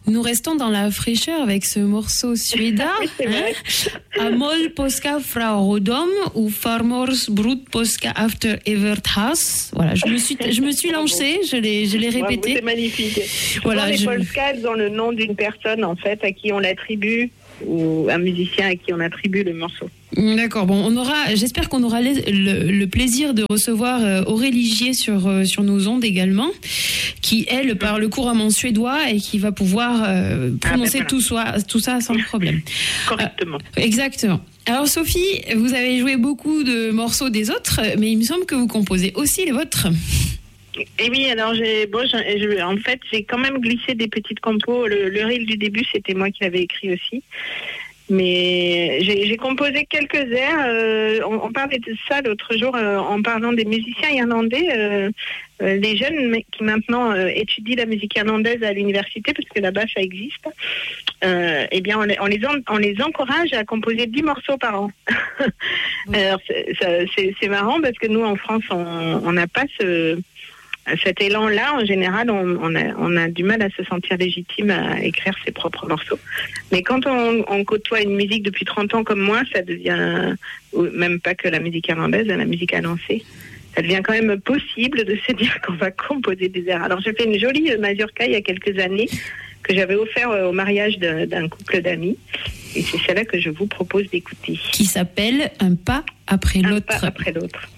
Nous restons dans la fraîcheur avec ce morceau suédois. Amol Polska fra Rodom ou Farmors Brut Polska After Everthas. Voilà, je me suis lancée, je l'ai répété. C'est magnifique. Voilà, les Polska, elles ont le nom d'une personne en fait à qui on l'attribue, ou un musicien à qui on attribue le morceau. D'accord. Bon, j'espère qu'on aura le plaisir de recevoir Aurélie Gier sur nos ondes également, qui elle parle couramment suédois et qui va pouvoir prononcer tout ça sans problème. Correctement. Exactement. Alors Sophie, vous avez joué beaucoup de morceaux des autres, mais il me semble que vous composez aussi les vôtres. Et oui, alors en fait, j'ai quand même glissé des petites compos. Le reel du début, c'était moi qui l'avais écrit aussi. Mais j'ai composé quelques airs. On parlait de ça l'autre jour en parlant des musiciens irlandais. Les jeunes qui maintenant étudient la musique irlandaise à l'université, parce que là-bas ça existe. Eh bien, on les encourage à composer 10 morceaux par an. Alors c'est marrant parce que nous en France, on n'a pas cet élan-là. En général, on a du mal à se sentir légitime à écrire ses propres morceaux. Mais quand on côtoie une musique depuis 30 ans comme moi, ça devient, même pas que la musique irlandaise, la musique à lancer, ça devient quand même possible de se dire qu'on va composer des airs. Alors j'ai fait une jolie mazurka il y a quelques années que j'avais offert au mariage d'un couple d'amis. Et c'est celle-là que je vous propose d'écouter. Qui s'appelle Un pas après l'autre. Un pas après l'autre.